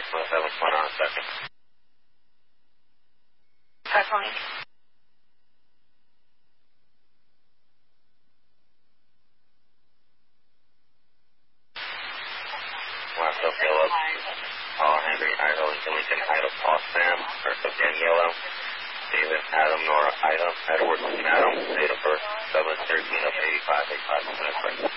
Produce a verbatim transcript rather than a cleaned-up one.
one seven one on a second. five point. Marcel Phillips, Paul Henry, Idaho, Lincoln, Idaho, Paul Sam, Ursa Daniela, David, Adam, Nora, Ida, Edward, Adam, date of birth, seven thirteen of eighty-five, eighty-five,